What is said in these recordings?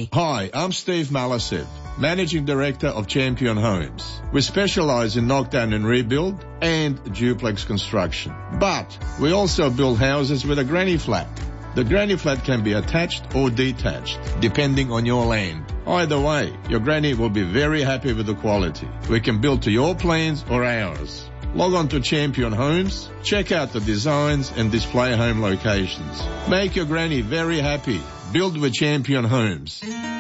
today. Hi, I'm Steve Malasev, Managing Director of Champion Homes. We specialise in knockdown and rebuild and duplex construction. But we also build houses with a granny flat. The granny flat can be attached or detached, depending on your land. Either way, your granny will be very happy with the quality. We can build to your plans or ours. Log on to Champion Homes, check out the designs and display home locations. Make your granny very happy. Build with Champion Homes.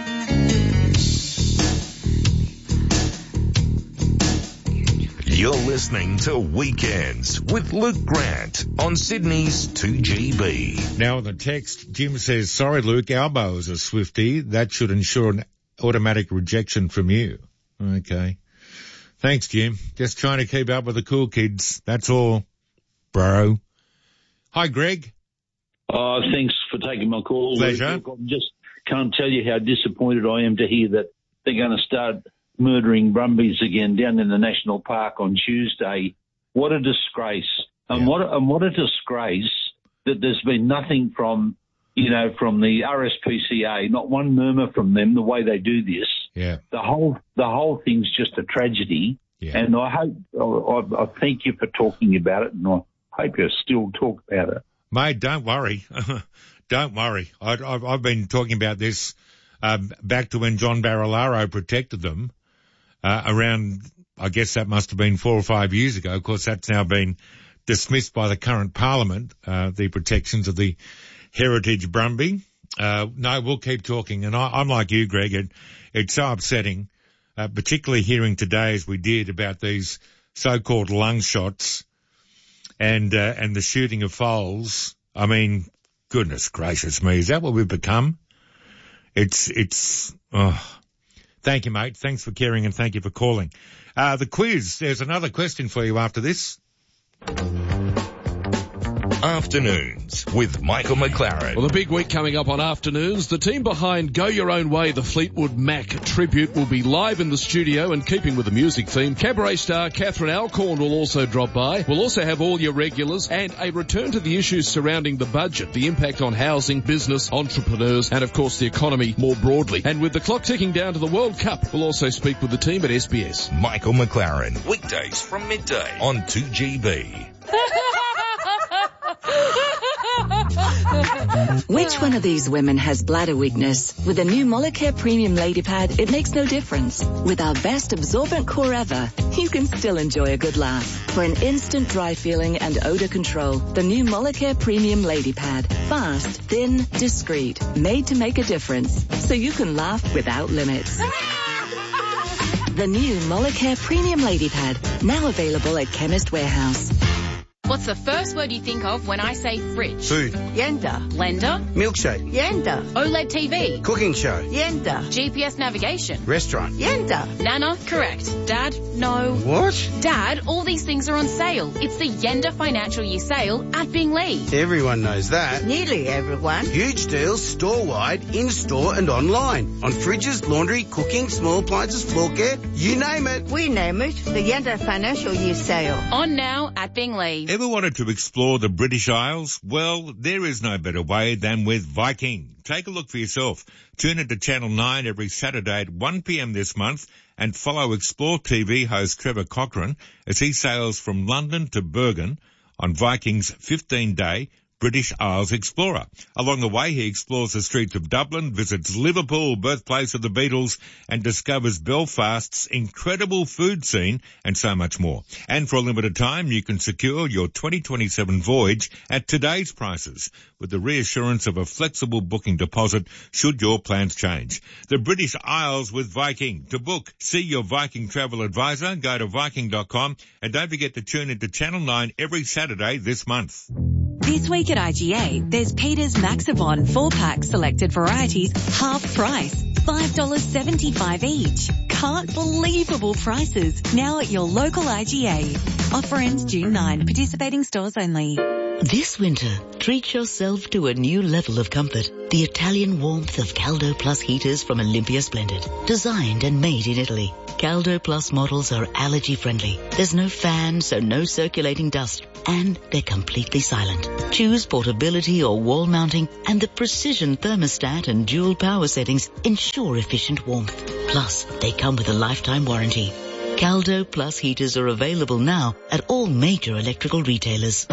You're listening to Weekends with Luke Grant on Sydney's 2GB. Now on the text, Jim says, sorry Luke, Albo is a Swiftie. That should ensure an automatic rejection from you. Okay. Thanks, Jim. Just trying to keep up with the cool kids. That's all, bro. Hi, Greg. Thanks for taking my call. Pleasure. Look, I just can't tell you how disappointed I am to hear that they're going to start murdering brumbies again down in the National Park on Tuesday. What a disgrace. And what a disgrace that there's been nothing from the RSPCA, not one murmur from them, the way they do this. Yeah. The whole thing's just a tragedy. Yeah. And I thank you for talking about it, and I hope you still talk about it. Mate, don't worry. Don't worry. I've been talking about this back to when John Barilaro protected them around, I guess that must have been 4 or 5 years ago. Of course, that's now been dismissed by the current parliament, the protections of the heritage Brumby. No, we'll keep talking. And I'm like you, Greg. It's so upsetting, particularly hearing today, as we did, about these so-called lung shots and the shooting of foals. I mean, goodness gracious me, is that what we've become? Thank you, mate. Thanks for caring and thank you for calling. The quiz, there's another question for you after this. Afternoons with Michael McLaren. Well, the big week coming up on Afternoons. The team behind Go Your Own Way, the Fleetwood Mac tribute, will be live in the studio, and keeping with the music theme, cabaret star Catherine Alcorn will also drop by. We'll also have all your regulars and a return to the issues surrounding the budget, the impact on housing, business, entrepreneurs, and of course the economy more broadly. And with the clock ticking down to the World Cup, we'll also speak with the team at SBS. Michael McLaren, weekdays from midday on 2GB. Which one of these women has bladder weakness? With the new Molicare Premium Lady Pad, it makes no difference. With our best absorbent core ever, you can still enjoy a good laugh. For an instant dry feeling and odor control, the new Molicare Premium Lady Pad. Fast, thin, discreet, made to make a difference. So you can laugh without limits. The new Molicare Premium Lady Pad, now available at Chemist Warehouse. What's the first word you think of when I say fridge? Food. Yenda. Blender. Milkshake. Yenda. OLED TV. Cooking show. Yenda. GPS navigation. Restaurant. Yenda. Nana, correct. Dad, no. What? Dad, all these things are on sale. It's the Yenda Financial Year Sale at Binglee. Everyone knows that. Nearly everyone. Huge deals store-wide, in-store and online. On fridges, laundry, cooking, small appliances, floor care, you name it. We name it the Yenda Financial Year Sale. On now at Binglee. Ever wanted to explore the British Isles? Well, there is no better way than with Viking. Take a look for yourself. Tune into Channel 9 every Saturday at 1 p.m. this month and follow Explore TV host Trevor Cochrane as he sails from London to Bergen on Viking's 15-day British Isles Explorer. Along the way, he explores the streets of Dublin, visits Liverpool, birthplace of the Beatles, and discovers Belfast's incredible food scene and so much more. And for a limited time, you can secure your 2027 voyage at today's prices with the reassurance of a flexible booking deposit should your plans change. The British Isles with Viking. To book, see your Viking travel advisor, go to Viking.com, and don't forget to tune into Channel 9 every Saturday this month. This week at IGA, there's Peter's Maxavon 4-pack selected varieties, half price, $5.75 each. Can't believable prices. Now at your local IGA. Offer ends June 9. Participating stores only. This winter, treat yourself to a new level of comfort. The Italian warmth of Caldo Plus heaters from Olympia Splendid. Designed and made in Italy. Caldo Plus models are allergy friendly. There's no fan, so no circulating dust. and they're completely silent. Choose portability or wall mounting, and the precision thermostat and dual power settings ensure efficient warmth. Plus, they come with a lifetime warranty. Caldo Plus heaters are available now at all major electrical retailers.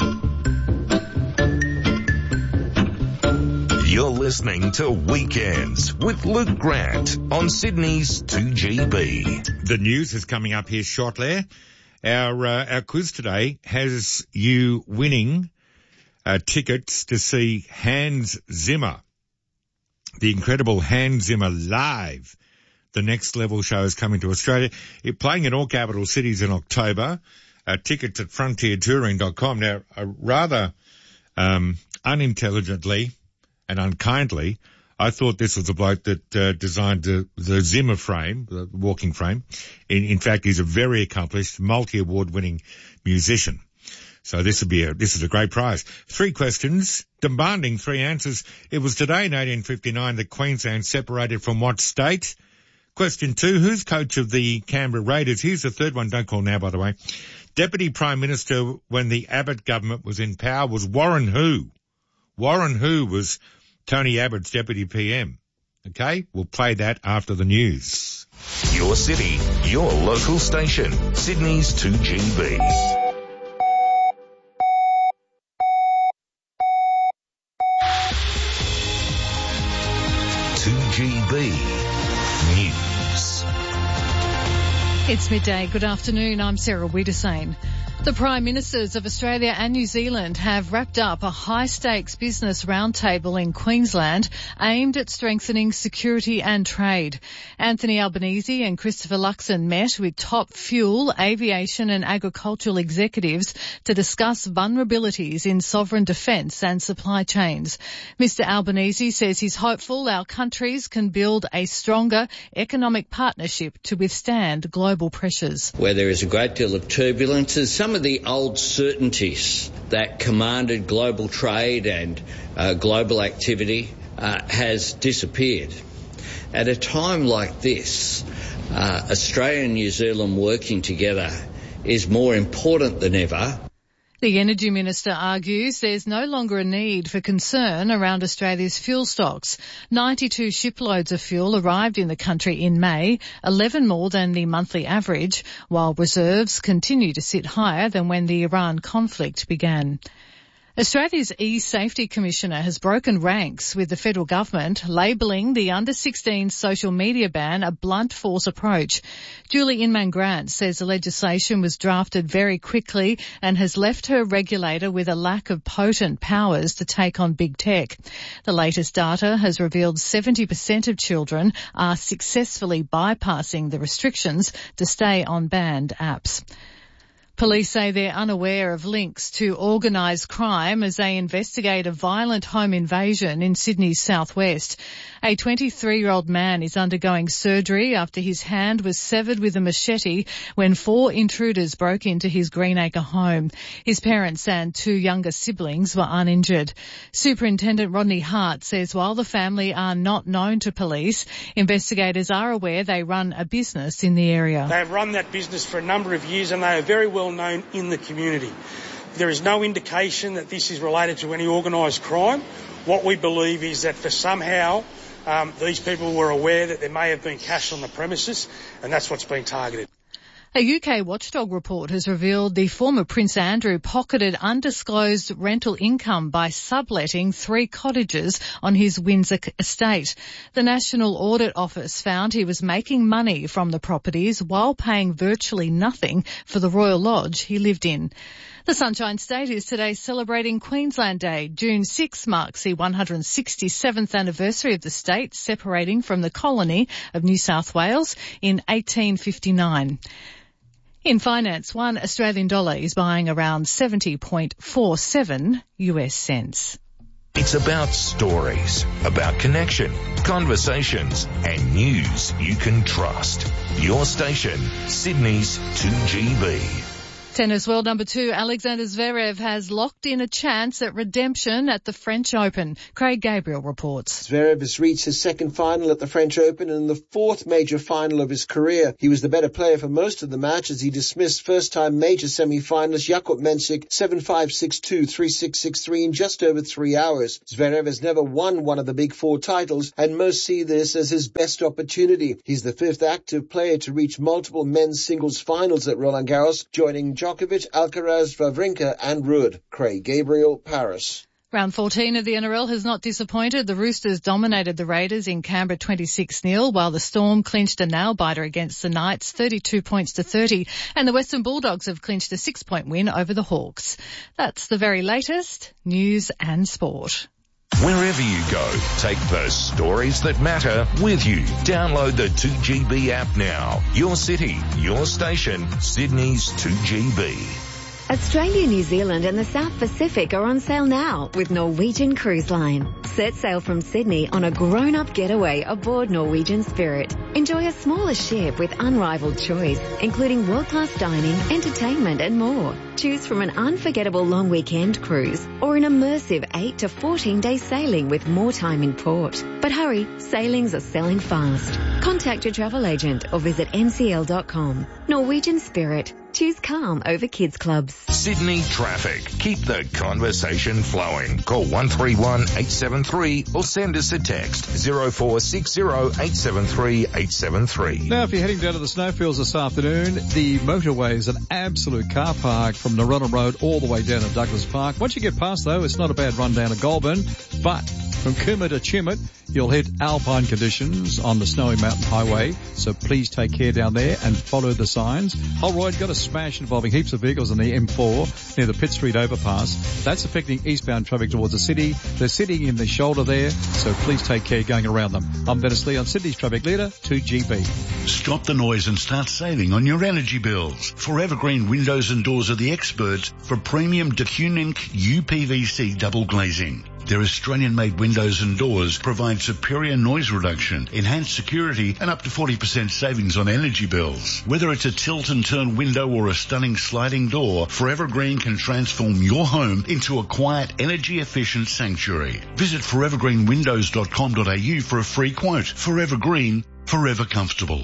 You're listening to Weekends with Luke Grant on Sydney's 2GB. The news is coming up here shortly. Our quiz today has you winning tickets to see Hans Zimmer, the incredible Hans Zimmer live. The Next Level show is coming to Australia. You're playing in all capital cities in October. Tickets at frontiertouring.com. Now, rather unintelligently and unkindly, I thought this was the bloke that designed the Zimmer frame, the walking frame. In fact, he's a very accomplished, multi-award-winning musician. So this is a great prize. 3 questions, demanding 3 answers. It was today in 1859 that Queensland separated from what state? Question 2, who's coach of the Canberra Raiders? Here's the third one. Don't call now, by the way. Deputy Prime Minister when the Abbott government was in power was Warren who? Warren who was Tony Abbott's Deputy PM. Okay, we'll play that after the news. Your city, your local station, Sydney's 2GB. News. It's midday. Good afternoon. I'm Sarah Wiedersane. The Prime Ministers of Australia and New Zealand have wrapped up a high-stakes business roundtable in Queensland aimed at strengthening security and trade. Anthony Albanese and Christopher Luxon met with top fuel, aviation and agricultural executives to discuss vulnerabilities in sovereign defence and supply chains. Mr Albanese says he's hopeful our countries can build a stronger economic partnership to withstand global pressures. Where there is a great deal of turbulence, some of the old certainties that commanded global trade and global activity has disappeared. At a time like this, Australia and New Zealand working together is more important than ever. The Energy Minister argues there's no longer a need for concern around Australia's fuel stocks. 92 shiploads of fuel arrived in the country in May, 11 more than the monthly average, while reserves continue to sit higher than when the Iran conflict began. Australia's E-Safety Commissioner has broken ranks with the federal government, labelling the under-16 social media ban a blunt force approach. Julie Inman-Grant says the legislation was drafted very quickly and has left her regulator with a lack of potent powers to take on big tech. The latest data has revealed 70% of children are successfully bypassing the restrictions to stay on banned apps. Police say they're unaware of links to organised crime as they investigate a violent home invasion in Sydney's southwest. A 23-year-old man is undergoing surgery after his hand was severed with a machete when 4 intruders broke into his Greenacre home. His parents and 2 younger siblings were uninjured. Superintendent Rodney Hart says while the family are not known to police, investigators are aware they run a business in the area. They have run that business for a number of years and they are very well known in the community. There is no indication that this is related to any organised crime. What we believe is that for somehow these people were aware that there may have been cash on the premises, and that's what's been targeted. A UK watchdog report has revealed the former Prince Andrew pocketed undisclosed rental income by subletting 3 cottages on his Windsor estate. The National Audit Office found he was making money from the properties while paying virtually nothing for the Royal Lodge he lived in. The Sunshine State is today celebrating Queensland Day. June 6 marks the 167th anniversary of the state separating from the colony of New South Wales in 1859. In finance, $1 Australian dollar is buying around 70.47 US cents. It's about stories, about connection, conversations, and news you can trust. Your station, Sydney's 2GB. Tennis world number 2, Alexander Zverev has locked in a chance at redemption at the French Open. Craig Gabriel reports. Zverev has reached his second final at the French Open and the fourth major final of his career. He was the better player for most of the match as he dismissed first-time major semi-finalist Jakub Mensik 7-5, 6-2, 3-6, 6-3 in just over 3 hours. Zverev has never won one of the big four titles and most see this as his best opportunity. He's the fifth active player to reach multiple men's singles finals at Roland Garros, joining Djokovic, Alcaraz, Wawrinka and Ruud. Craig Gabriel, Paris. Round 14 of the NRL has not disappointed. The Roosters dominated the Raiders in Canberra 26-0, while the Storm clinched a nail-biter against the Knights 32 points to 30, and the Western Bulldogs have clinched a 6-point win over the Hawks. That's the very latest news and sport. Wherever you go, take the stories that matter with you. Download the 2GB app now. Your city, your station, Sydney's 2GB. Australia, New Zealand and the South Pacific are on sale now with Norwegian Cruise Line. Set sail from Sydney on a grown-up getaway aboard Norwegian Spirit. Enjoy a smaller ship with unrivaled choice, including world-class dining, entertainment and more. Choose from an unforgettable long weekend cruise or an immersive 8 to 14-day sailing with more time in port. But hurry, sailings are selling fast. Contact your travel agent or visit ncl.com. Norwegian Spirit. Choose calm over kids clubs. Sydney traffic. Keep the conversation flowing. Call 131 873 or send us a text 0460 873 873. Now, if you're heading down to the snowfields this afternoon, the motorway is an absolute car park from Narellan Road all the way down to Douglas Park. Once you get past, though, it's not a bad run down to Goulburn, but from Cooma to Chimut, you'll hit alpine conditions on the Snowy Mountain Highway, so please take care down there and follow the signs. Holroyd got a smash involving heaps of vehicles on the M4 near the Pitt Street overpass. That's affecting eastbound traffic towards the city. They're sitting in the shoulder there, so please take care going around them. I'm Dennis Lee on Sydney's Traffic Leader, 2GB. Stop the noise and start saving on your energy bills. Forever Green Windows and Doors are the experts for premium DeCunink UPVC double glazing. Their Australian-made windows and doors provide superior noise reduction, enhanced security, and up to 40% savings on energy bills. Whether it's a tilt and turn window or a stunning sliding door, Forever Green can transform your home into a quiet, energy-efficient sanctuary. Visit forevergreenwindows.com.au for a free quote. Forever Green, forever comfortable.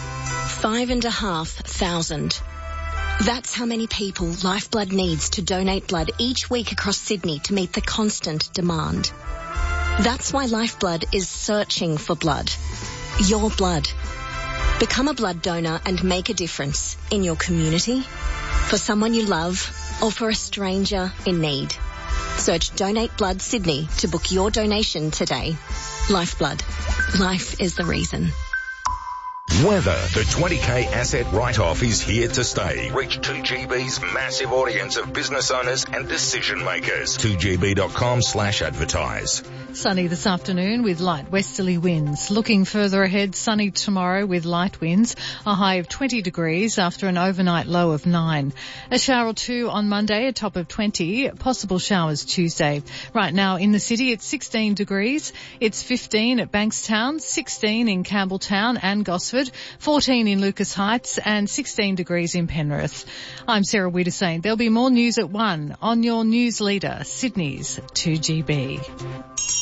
5,500. That's how many people Lifeblood needs to donate blood each week across Sydney to meet the constant demand. That's why Lifeblood is searching for blood. Your blood. Become a blood donor and make a difference in your community, for someone you love, or for a stranger in need. Search Donate Blood Sydney to book your donation today. Lifeblood. Life is the reason. Weather. The 20K asset write-off is here to stay. Reach 2GB's massive audience of business owners and decision makers. 2GB.com/advertise. Sunny this afternoon with light westerly winds. Looking further ahead, sunny tomorrow with light winds, a high of 20 degrees after an overnight low of 9. A shower or two on Monday, a top of 20, possible showers Tuesday. Right now in the city it's 16 degrees, it's 15 at Bankstown, 16 in Campbelltown and Gosford, 14 in Lucas Heights and 16 degrees in Penrith. I'm Sarah Wiedersain. There'll be more news at 1 on your news leader, Sydney's 2GB.